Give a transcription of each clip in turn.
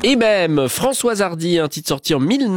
Et même Françoise Hardy, un titre sorti en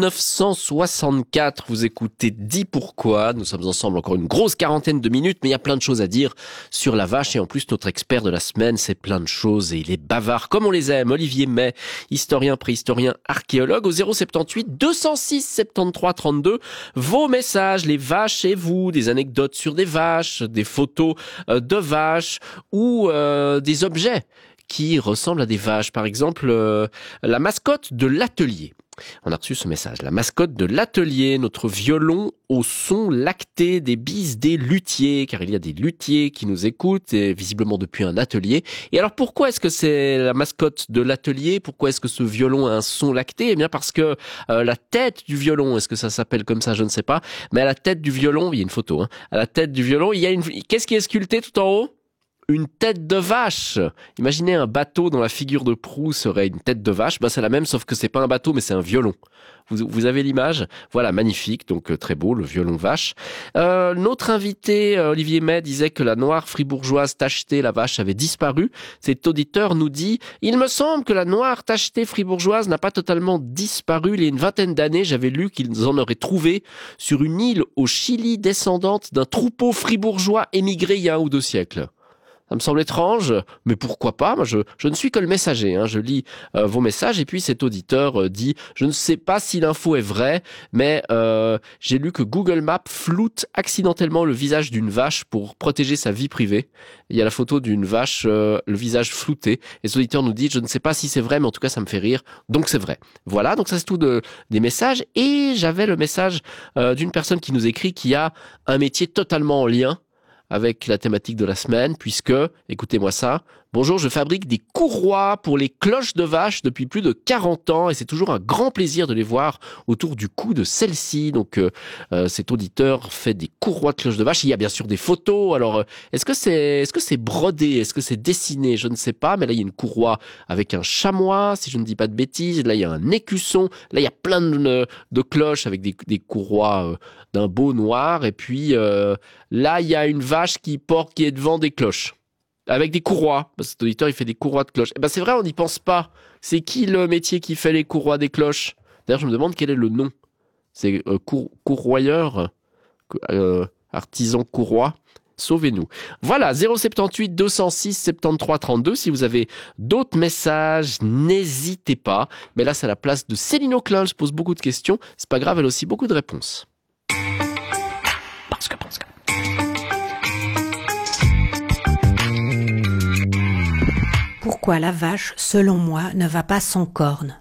1964. Vous écoutez Dis pourquoi. Nous sommes ensemble encore une grosse quarantaine de minutes, mais il y a plein de choses à dire sur la vache. Et en plus, notre expert de la semaine, c'est plein de choses et il est bavard comme on les aime. Olivier May, historien, préhistorien, archéologue, au 078 206 73 32. Vos messages, les vaches et vous, des anecdotes sur des vaches, des photos de vaches ou des objets qui ressemble à des vaches. Par exemple, la mascotte de l'atelier. On a reçu ce message. La mascotte de l'atelier, notre violon au son lacté des bises des luthiers, car il y a des luthiers qui nous écoutent, et visiblement depuis un atelier. Et alors pourquoi est-ce que c'est la mascotte de l'atelier? Pourquoi est-ce que ce violon a un son lacté? Eh bien parce que la tête du violon, est-ce que ça s'appelle comme ça? Je ne sais pas. Mais à la tête du violon, il y a une photo, hein. À la tête du violon, il y a une... Qu'est-ce qui est sculpté tout en haut? Une tête de vache. Imaginez un bateau dont la figure de proue serait une tête de vache. C'est la même, sauf que c'est pas un bateau, mais c'est un violon. Vous avez l'image? Voilà, magnifique. Donc très beau, le violon vache. Notre invité, Olivier May, disait que la noire fribourgeoise tachetée, la vache, avait disparu. Cet auditeur nous dit: il me semble que la noire tachetée fribourgeoise n'a pas totalement disparu. Il y a une vingtaine d'années, j'avais lu qu'ils en auraient trouvé sur une île au Chili, descendante d'un troupeau fribourgeois émigré il y a 1 ou 2 siècles. Ça me semble étrange, mais pourquoi pas? Moi, je ne suis que le messager, hein. Je lis vos messages et puis cet auditeur dit: je ne sais pas si l'info est vraie, mais j'ai lu que Google Maps floute accidentellement le visage d'une vache pour protéger sa vie privée. Il y a la photo d'une vache, le visage flouté. Et cet auditeur nous dit: je ne sais pas si c'est vrai, mais en tout cas, ça me fait rire, donc c'est vrai. Voilà, donc ça c'est tout des messages. Et j'avais le message d'une personne qui nous écrit qui a un métier totalement en lien avec la thématique de la semaine, puisque, écoutez-moi ça, bonjour, je fabrique des courroies pour les cloches de vache depuis plus de 40 ans et c'est toujours un grand plaisir de les voir autour du cou de celle-ci. Donc cet auditeur fait des courroies de cloches de vache. Il y a bien sûr des photos. Alors est-ce que c'est brodé? Est-ce que c'est dessiné? Je ne sais pas, mais là il y a une courroie avec un chamois, si je ne dis pas de bêtises. Là il y a un écusson. Là il y a plein de cloches avec des courroies d'un beau noir. Et puis là il y a une vache qui est devant des cloches, avec des courroies, parce que cet auditeur il fait des courroies de cloches. C'est vrai, on n'y pense pas. C'est qui le métier qui fait les courroies des cloches? D'ailleurs, je me demande quel est le nom. C'est courroyeur, artisan courroie. Sauvez-nous. Voilà, 078 206 73 32. Si vous avez d'autres messages, n'hésitez pas. Mais là, c'est à la place de Céline Auclin. Je pose beaucoup de questions. C'est pas grave, elle a aussi beaucoup de réponses. Parce que. Pourquoi la vache, selon moi, ne va pas sans cornes?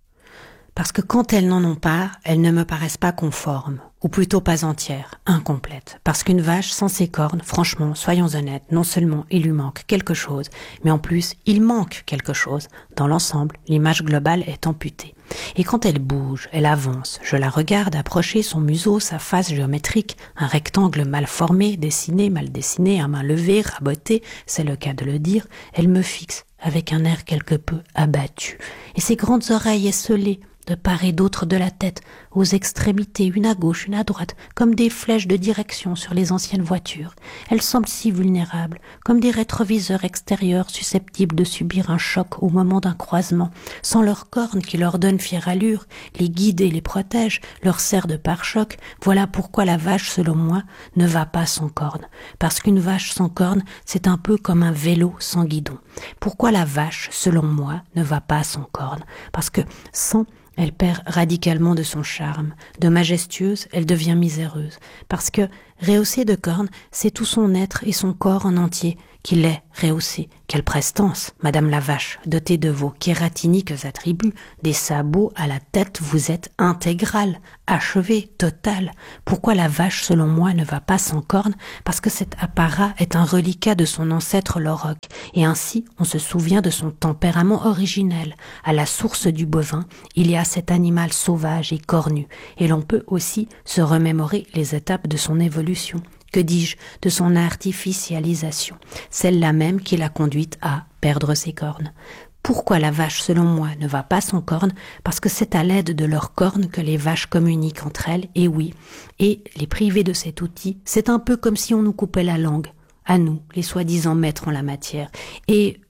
Parce que quand elles n'en ont pas, elles ne me paraissent pas conformes, ou plutôt pas entières, incomplètes. Parce qu'une vache sans ses cornes, franchement, soyons honnêtes, non seulement il lui manque quelque chose, mais en plus, il manque quelque chose. Dans l'ensemble, l'image globale est amputée. Et quand elle bouge, elle avance, je la regarde approcher son museau, sa face géométrique, un rectangle mal formé, dessiné, mal dessiné, à main levée, raboté, c'est le cas de le dire, elle me fixe avec un air quelque peu abattu. Et ses grandes oreilles esselées, de part et d'autre de la tête, aux extrémités, une à gauche, une à droite, comme des flèches de direction sur les anciennes voitures. Elles semblent si vulnérables, comme des rétroviseurs extérieurs susceptibles de subir un choc au moment d'un croisement. Sans leurs cornes qui leur donnent fière allure, les guident et les protègent, leur servent de pare-choc. Voilà pourquoi la vache, selon moi, ne va pas sans cornes. Parce qu'une vache sans cornes, c'est un peu comme un vélo sans guidon. Pourquoi la vache, selon moi, ne va pas sans cornes? Parce que sans, elle perd radicalement de son charme. De majestueuse, elle devient miséreuse. Parce que, rehaussée de cornes, c'est tout son être et son corps en entier qui l'est rehaussé. Quelle prestance, Madame la vache, dotée de vos kératiniques attributs, des sabots à la tête, vous êtes intégrale, achevée, totale. Pourquoi la vache, selon moi, ne va pas sans cornes? Parce que cet apparat est un reliquat de son ancêtre l'auroch, et ainsi on se souvient de son tempérament originel. À la source du bovin, il y a cet animal sauvage et cornu, et l'on peut aussi se remémorer les étapes de son évolution. Que dis-je, de son artificialisation, celle-là même qui l'a conduite à perdre ses cornes. Pourquoi la vache, selon moi, ne va pas sans cornes? Parce que c'est à l'aide de leurs cornes que les vaches communiquent entre elles, et oui, et les priver de cet outil, c'est un peu comme si on nous coupait la langue, à nous, les soi-disant maîtres en la matière. Et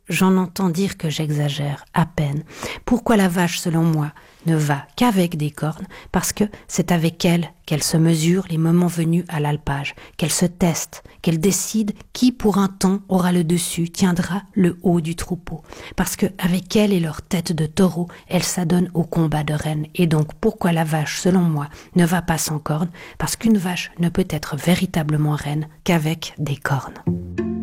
j'en entends dire que j'exagère à peine. Pourquoi la vache, selon moi, ne va qu'avec des cornes? Parce que c'est avec elle qu'elle se mesure les moments venus à l'alpage, qu'elle se teste, qu'elle décide qui pour un temps aura le dessus, tiendra le haut du troupeau. Parce que avec elle et leur tête de taureau, elle s'adonne au combat de reines. Et donc pourquoi la vache, selon moi, ne va pas sans cornes? Parce qu'une vache ne peut être véritablement reine qu'avec des cornes.